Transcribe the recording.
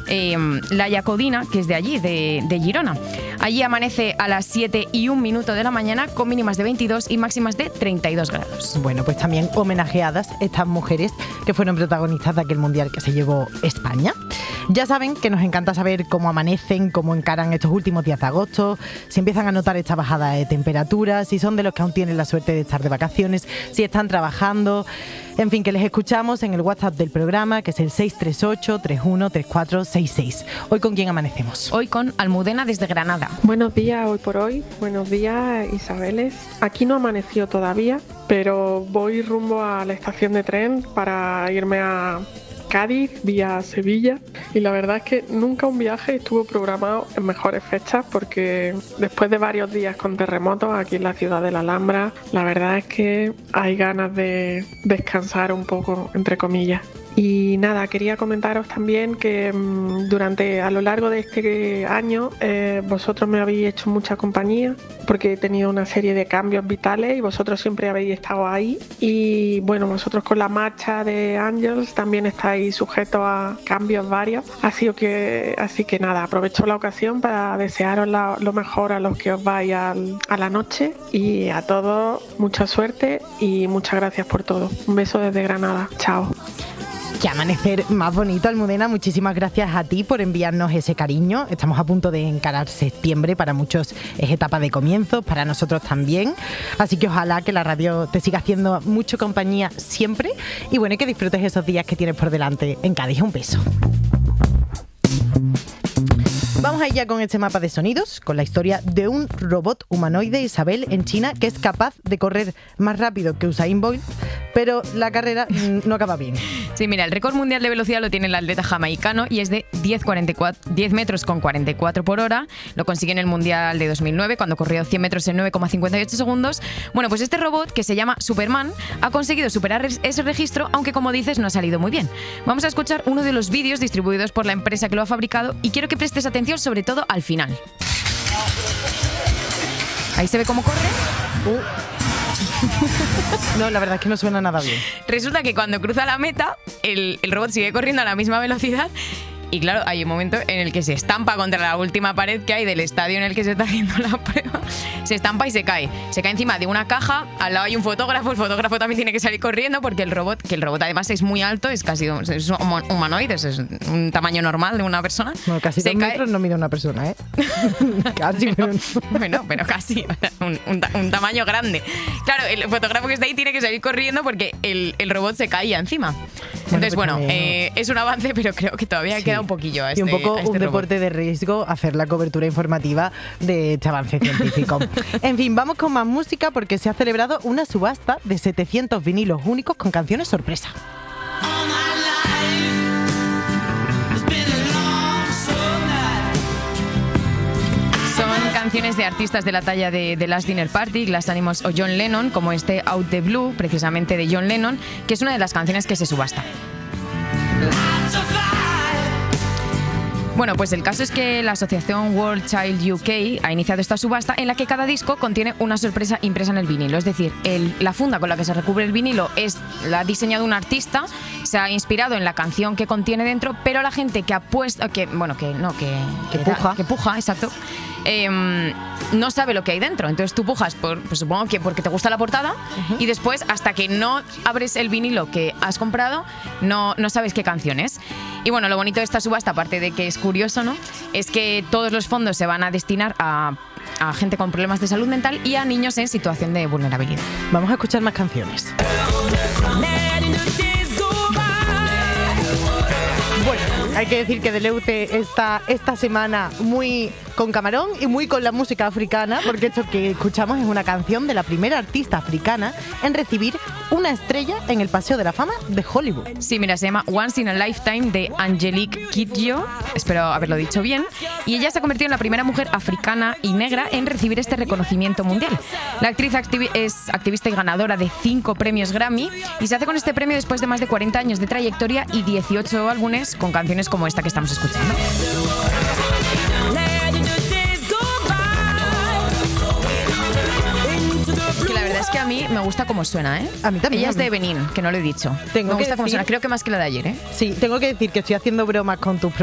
la Jacodina, que es de allí, de Girona. Allí amanece a las 7:01 de la mañana con mínimas de 22 y máximas de 32 grados. Bueno, pues también homenajeadas estas mujeres que fueron protagonistas de aquel mundial que se llevó España. Ya saben que nos encanta saber cómo amanecen, cómo encaran estos últimos días de agosto, si empiezan a notar esta bajada de temperaturas, si son de los que aún tienen la suerte de estar de vacaciones, si están trabajando. En fin, que les escuchamos en el WhatsApp del programa, que es el 638-313466. Hoy, ¿con quién amanecemos? Hoy con Almudena desde Granada. Buenos días, hoy por hoy. Buenos días, Isabeles. Aquí no amaneció todavía, pero voy rumbo a la estación de tren para irme a Cádiz, vía Sevilla, y la verdad es que nunca un viaje estuvo programado en mejores fechas, porque después de varios días con terremotos aquí en la ciudad de la Alhambra, la verdad es que hay ganas de descansar un poco, entre comillas. Y nada, quería comentaros también que a lo largo de este año vosotros me habéis hecho mucha compañía, porque he tenido una serie de cambios vitales y vosotros siempre habéis estado ahí. Y bueno, vosotros con la marcha de Angels también estáis sujetos a cambios varios. Así que nada, aprovecho la ocasión para desearos lo mejor a los que os vais a la noche, y a todos mucha suerte y muchas gracias por todo. Un beso desde Granada. Chao. Qué amanecer más bonito, Almudena. Muchísimas gracias a ti por enviarnos ese cariño. Estamos a punto de encarar septiembre. Para muchos es etapa de comienzos, para nosotros también. Así que ojalá que la radio te siga haciendo mucho compañía siempre. Y bueno, que disfrutes esos días que tienes por delante en Cádiz. Un beso. Vamos a ir ya con este mapa de sonidos, con la historia de un robot humanoide, Isabel, en China, que es capaz de correr más rápido que Usain Bolt, pero la carrera no acaba bien. Sí, mira, el récord mundial de velocidad lo tiene el atleta jamaicano y es de 10 metros con 44 por hora. Lo consigue en el Mundial de 2009, cuando corrió 100 metros en 9,58 segundos. Bueno, pues este robot, que se llama Superman, ha conseguido superar ese registro, aunque como dices, no ha salido muy bien. Vamos a escuchar uno de los vídeos distribuidos por la empresa que lo ha fabricado y quiero que prestes atención sobre todo al final. Ahí se ve cómo corre. No, la verdad es que no suena nada bien. Resulta que cuando cruza la meta, el robot sigue corriendo a la misma velocidad. Y claro, hay un momento en el que se estampa contra la última pared que hay del estadio en el que se está haciendo la prueba. Se estampa y se cae. Se cae encima de una caja, al lado hay un fotógrafo, el fotógrafo también tiene que salir corriendo porque el robot además es muy alto, es casi un humanoide, es un tamaño normal de una persona. Bueno, casi 2 metros no mide una persona, ¿eh? Casi, pero no. Bueno, pero casi, un tamaño grande. Claro, el fotógrafo que está ahí tiene que salir corriendo porque el robot se caía encima. Entonces, bueno, es un avance, pero creo que todavía queda un poquillo a este, y un poco un robot. Deporte de riesgo hacer la cobertura informativa de este avance científico. En fin, vamos con más música porque se ha celebrado una subasta de 700 vinilos únicos con canciones sorpresa. Son canciones de artistas de la talla de The Last Dinner Party, Glass Animals o John Lennon, como este Out the Blue, precisamente de John Lennon, que es una de las canciones que se subasta. Bueno, pues el caso es que la asociación World Child UK ha iniciado esta subasta en la que cada disco contiene una sorpresa impresa en el vinilo. Es decir, la funda con la que se recubre el vinilo la ha diseñado un artista, se ha inspirado en la canción que contiene dentro, pero la gente que ha puesto, que puja, exacto, no sabe lo que hay dentro. Entonces tú pujas, pues supongo que porque te gusta la portada, y después, hasta que no abres el vinilo que has comprado, no sabes qué canción es. Y bueno, lo bonito de esta subasta, aparte de que es curioso, ¿no?, es que todos los fondos se van a destinar a gente con problemas de salud mental y a niños en situación de vulnerabilidad. Vamos a escuchar más canciones. Bueno, hay que decir que Deleute está esta semana muy con camarón y muy con la música africana, porque esto que escuchamos es una canción de la primera artista africana en recibir una estrella en el Paseo de la Fama de Hollywood. Sí, mira, se llama Once in a Lifetime de Angelique Kidjo, espero haberlo dicho bien, y ella se ha convertido en la primera mujer africana y negra en recibir este reconocimiento mundial. La actriz es activista y ganadora de 5 premios Grammy y se hace con este premio después de más de 40 años de trayectoria y 18 álbumes con canciones como esta que estamos escuchando. Que la verdad es que a mí me gusta cómo suena, ¿eh? A mí también. Ella es de Benín, que no lo he dicho. Me gusta cómo suena, creo que más que la de ayer, ¿eh? Sí, tengo que decir que estoy haciendo bromas con tus